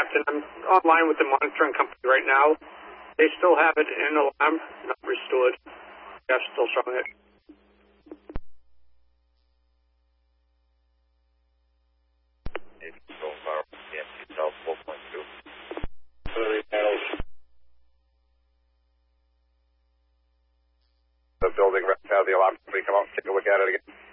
Captain. I'm online with the monitoring company right now. They still have it in alarm, not restored. They're still showing it. So far, EMC South 4.2. The building reps have the alarm company come out and take a look at it again.